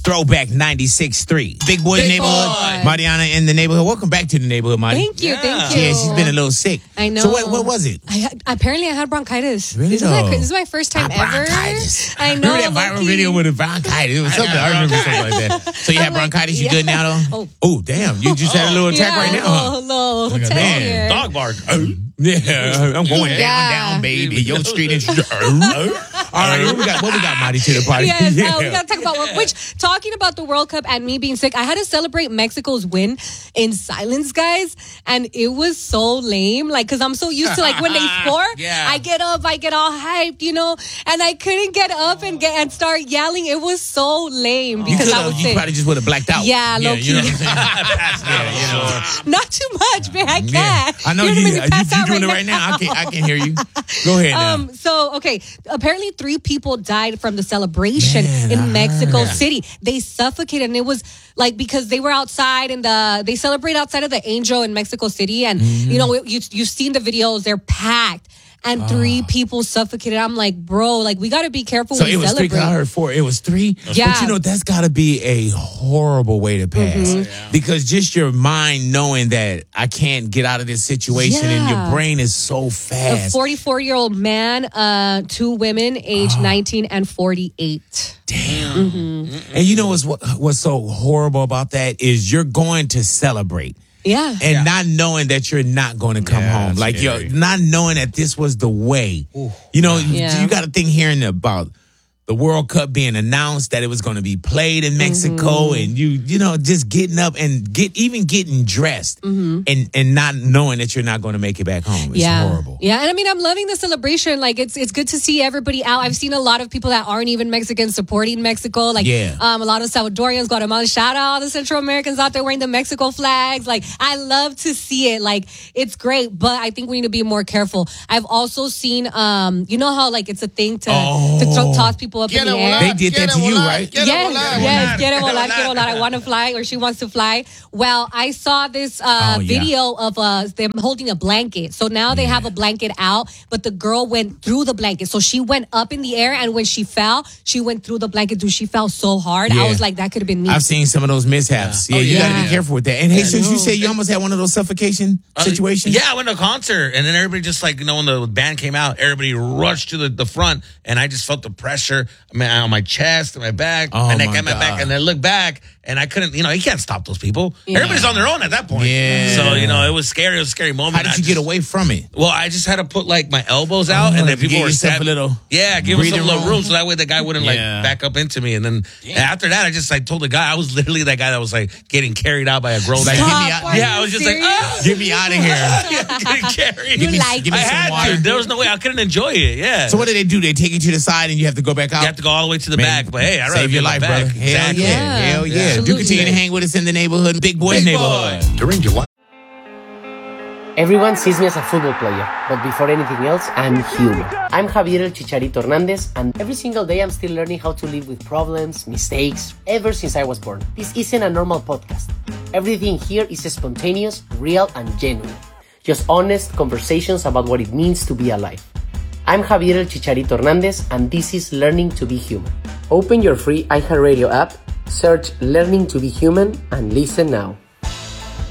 Throwback 96.3. Big Boy Neighborhood. Mariana in the neighborhood. Welcome back to the neighborhood, Marty. Thank you. Yeah, she's been a little sick. I know. So what was it? Apparently I had bronchitis. Really? This is my first time ever. Bronchitis. I know. Remember that viral video with the bronchitis? It was something. I remember something like that. So you had bronchitis. You good now, though? Oh, damn. You just had a little attack right now. Huh? Little Look at attack man. here. Dog bark. Yeah, I'm going down, baby. Your street is. All right, what we got, Marty, to the party? Yes, we got to talk about talking about the World Cup and me being sick, I had to celebrate Mexico's win in silence, guys, and it was so lame. Like, because I'm so used to like when they score, I get up, I get all hyped, and I couldn't get up and start yelling. It was so lame because I was sick. You probably just would have blacked out. Yeah, low key. You know what I'm saying? Not too much, man. I can't. I know you're doing it right now. I can hear you. Go ahead now. So, okay. Apparently 3 people died from the celebration in Mexico City. They suffocated, and it was like because they were outside and they celebrate outside of the Angel in Mexico City, and you've seen the videos. They're packed. And 3 people suffocated. I'm like, bro, like we got to be careful when we celebrate. So it was 3, because I heard 4. It was 3? Yeah. But that's got to be a horrible way to pass. Because just your mind knowing that I can't get out of this situation and your brain is so fast. A 44-year-old man, 2 women, aged 19 and 48. Damn. And you know what's so horrible about that is you're going to celebrate. Yeah. And not knowing that you're not going to come home. Like, you're not knowing that this was the way. Ooh. You got to think hearing about the World Cup being announced, that it was going to be played in Mexico, and you just getting up and getting dressed and not knowing that you're not going to make it back home. It's horrible. Yeah, and I mean, I'm loving the celebration. Like, it's good to see everybody out. I've seen a lot of people that aren't even Mexicans supporting Mexico. Like, a lot of Salvadorians, Guatemalans. Shout out all the Central Americans out there wearing the Mexico flags. Like, I love to see it. Like, it's great, but I think we need to be more careful. I've also seen, you know how like it's a thing to toss people up in the air. They did that to you, right? Yes. Quiere volar. I want to fly, or she wants to fly. Well, I saw this video of them holding a blanket. So now they have a blanket out, but the girl went through the blanket. So she went up in the air, and when she fell, she went through the blanket. Dude, she fell so hard. I was like, that could have been me. I've seen some of those mishaps. Yeah, you got to be careful with that. And hey, since you say you almost had one of those suffocation situations. Yeah, I went to a concert, and then everybody just like, when the band came out, everybody rushed to the front, and I just felt the pressure on my chest and my back, and I got my back, and I looked back, and I couldn't, you can't stop those people. Yeah. Everybody's on their own at that point. Yeah. So, it was scary. It was a scary moment. How did you get away from it? Well, I just had to put like my elbows out, and then people were stabbing. Give us a little room so that way the guy wouldn't back up into me. And then after that, I told the guy, I was literally that guy that was like getting carried out by a grown man. I was just serious? like, get me out of here. Getting carried. Give me some water. There was no way I couldn't enjoy it. Yeah. So what do? They take you to the side, and you have to go back out? You have to go all the way to the back. But hey, I'd rather save your life, brother. Exactly. Hell yeah. Do continue to hang with us in the neighborhood, Big Boy Neighborhood. During July. Everyone sees me as a football player, but before anything else, I'm human. I'm Javier El Chicharito Hernandez, and every single day I'm still learning how to live with problems, mistakes, ever since I was born. This isn't a normal podcast. Everything here is spontaneous, real, and genuine. Just honest conversations about what it means to be alive. I'm Javier El Chicharito Hernandez, and this is Learning to be Human. Open your free iHeartRadio app, search Learning to be Human, and listen now.